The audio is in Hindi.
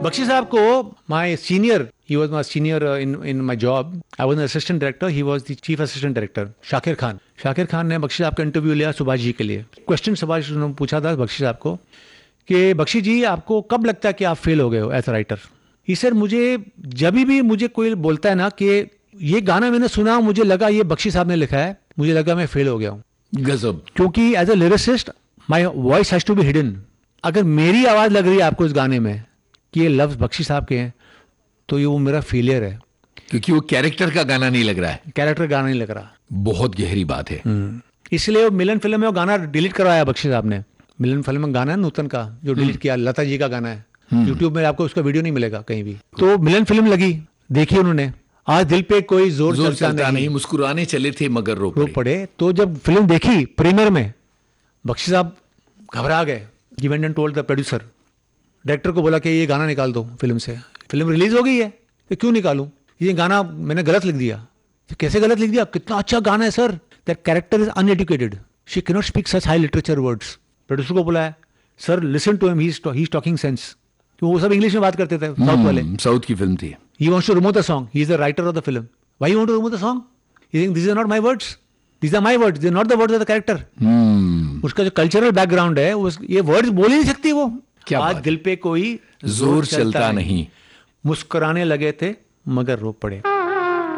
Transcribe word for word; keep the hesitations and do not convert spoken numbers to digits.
बख्शी साहब को my senior, he was my senior in in my job, I was an assistant director, he was the chief assistant director, Shakir Khan. Shakir Khan ने बख्शी साहब का इंटरव्यू लिया सुभाष जी के लिए। क्वेश्चन सुभाष ने पूछा था बख्शी साहब को कि बख्शी जी आपको कब लगता है कि आप फेल हो गए हो as a writer? He sir मुझे जब भी मुझे कोई बोलता है ना कि ये गाना मैंने सुना, मुझे लगा ये बख्शी साहब ने लिखा है, मुझे लगा मैं फेल हो गया हूँ। गजब। क्योंकि as a lyricist my voice has to be hidden. अगर मेरी आवाज लग रही है आपको इस गाने में कि ये लफ्ज बख्शी साहब के हैं, तो ये वो मेरा फेलियर है, क्योंकि वो कैरेक्टर का गाना नहीं लग रहा है, कैरेक्टर गाना नहीं लग रहा। बहुत गहरी बात है। इसलिए वो मिलन फिल्म में वो गाना डिलीट करवाया बख्शी साहब ने। मिलन फिल्म में गाना है नूतन का जो डिलीट किया, लता जी का गाना है, यूट्यूब में आपको उसका वीडियो नहीं मिलेगा कहीं भी। तो मिलन फिल्म लगी, देखी उन्होंने, आज दिल पे कोई जोर, जोर चलता, चलता नहीं, नहीं, मुस्कुराने चले थे मगर रो रो पड़े। तो जब फिल्म देखी प्रीमियर में, बख्शी साहब घबरा गए। He went and told the producer, director को बोला कि ये गाना निकाल दो फिल्म से, फिल्म रिलीज हो गई है, तो क्यों निकालूं, ये गाना मैंने गलत लिख दिया। तो कैसे गलत लिख दिया? कितना अच्छा गाना है sir, that character is uneducated, she can not speak such high literature words. Producer को बोला है, sir listen to him, he is talking sense. तो वो सब इंग्लिश में बात करते थे, साउथ वाले। साउथ की फिल्म थी। He wants to remove the song, he is the writer of the film, why you want to remove the song? He think this are not my words, this are my words, they are not the words of the character. उसका जो कल्चरल बैकग्राउंड है, उस ये वर्ड्स बोल ही नहीं सकती वो। क्या आज दिल पे कोई जोर चलता नहीं, मुस्कुराने लगे थे मगर रो पड़े।